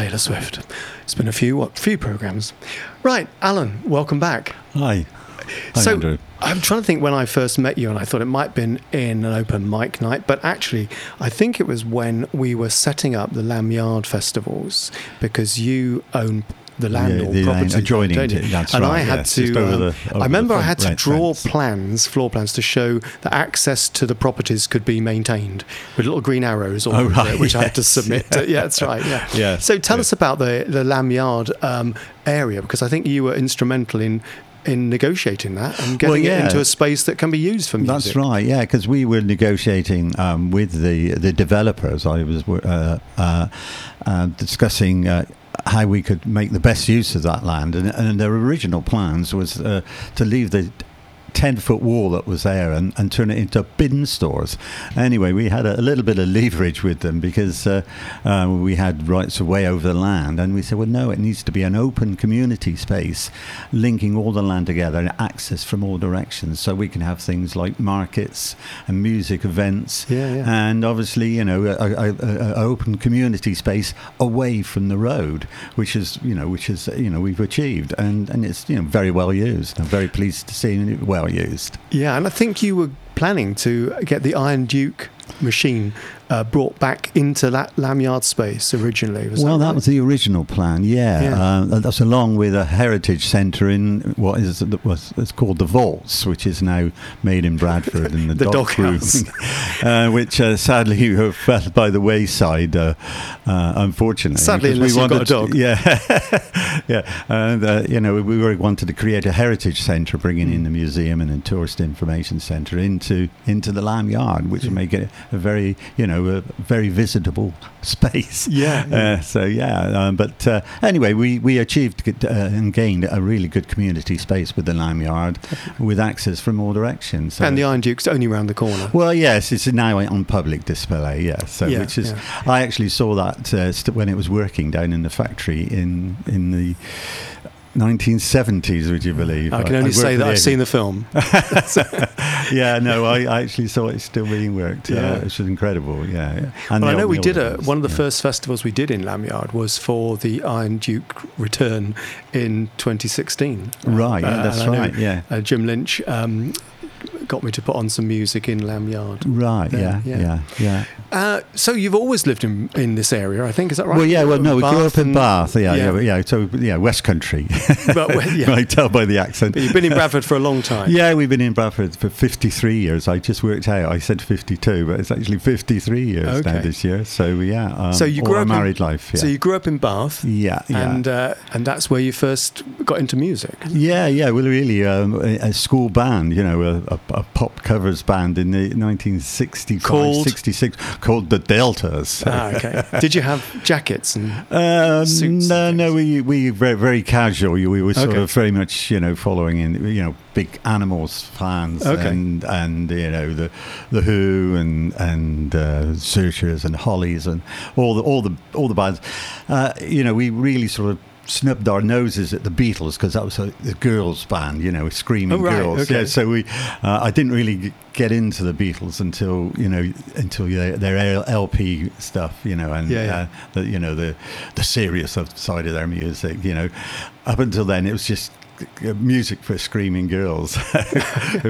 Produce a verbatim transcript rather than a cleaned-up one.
Taylor Swift. It's been a few what, few programs. Right, Alan, welcome back. Hi. Hi, so Andrew. I'm trying to think when I first met you, and I thought it might have been in an open mic night, but actually I think it was when we were setting up the Lanyard festivals, because you own the land Yeah, or the property land adjoining don't you? to- that's and right, I had yes, to just over um, the- over I remember the I had to front draw fence. plans floor plans to show that access to the properties could be maintained with little green arrows all Oh, over right, it, which I had to yes, submit yeah. to. Yeah, that's right. Yeah. Yeah, So tell yeah. us about the the Lanyard um, area, because I think you were instrumental in in negotiating that and getting Well, yeah. it into a space that can be used for music. That's right, yeah, because we were negotiating um, with the the developers. I was uh, uh, uh, discussing uh, how we could make the best use of that land, and, and their original plans was uh, to leave the ten-foot wall that was there and, and turn it into bin stores. Anyway, we had a, a little bit of leverage with them because uh, uh, we had rights of way over the land, and we said, well, no, it needs to be an open community space linking all the land together and access from all directions, so we can have things like markets and music events, Yeah, yeah. and obviously, you know, a, a, a, a open community space away from the road, which is, you know, which is, you know, we've achieved, and, and it's, you know, very well used. I'm very pleased to see it well used. Yeah, and I think you were planning to get the Iron Duke machine uh, brought back into that Lanyard space originally. Was Well, that, that right? was the original plan, yeah. Yeah. Uh, that's along with a heritage centre in what is was it's called the Vaults, which is now made in Bradford in the, The dock room, doghouse. uh, which uh, sadly fell by the wayside, uh, uh, unfortunately. Sadly, because unless you've got a to- dog. yeah, yeah. And uh, you know, we were wanted to create a heritage centre, bringing in the museum and a tourist information centre into into the Lanyard, which would make it a very, you know, a very visitable space. Yeah, yeah. Uh, so yeah, um, but uh, anyway, we we achieved good, uh, and gained a really good community space with the Lanyard, with access from all directions. So- And the Iron Duke's only round the corner. well, yes, it's now on public display. Yes, so Yeah, which is yeah. I actually saw that uh, st- when it was working down in the factory in in the nineteen seventies. Would you believe? I can I only worked say for that the I've seen the film. yeah, no, I, I actually saw it still being worked, Yeah. uh, which was incredible. Yeah, and Well, I the know old we did a buildings, one of the yeah. first festivals we did in Lanyard was for the Iron Duke return in twenty sixteen. Right, yeah, Uh, that's and I know, right. Yeah, Uh, Jim Lynch um, got me to put on some music in Lanyard. right. Yeah, Yeah, yeah. yeah, yeah. Uh, so you've always lived in in this area, I think, is that right? Well, yeah, well, no, we grew up in and- Bath. Yeah, yeah. yeah, yeah. So, yeah, West Country. But, well, yeah. I tell by the accent. But you've been in Bradford for a long time. Yeah, we've been in Bradford for fifty-three years. I just worked out. I said fifty-two, but it's actually fifty-three years Okay. now this year. So yeah, um, So you all grew our up in- married life. Yeah. So you grew up in Bath, yeah, yeah. and uh, and that's where you first got into music. Yeah, yeah, well, really, um, a, a school band, you know, a, a, a pop covers band in the nineteen sixty-five, Called? sixty-six, called the Deltas. Ah, okay. Did you have jackets and? Um, Suits no, and no, things? we we very very casual. We were sort Okay. of very much, you know, following in, you know, big Animals fans, Okay. and and you know the the Who and and uh, Searchers and Hollies and all the all the all the bands. Uh, you know, we really sort of snubbed our noses at the Beatles because that was a, a girls' band, you know, screaming Oh, right, girls. okay. Yeah, so we, uh, I didn't really g- get into the Beatles until you know until their, their L P stuff, you know, and Yeah, yeah. Uh, the, you know the the serious side of their music. You know, up until then it was just music for screaming girls. It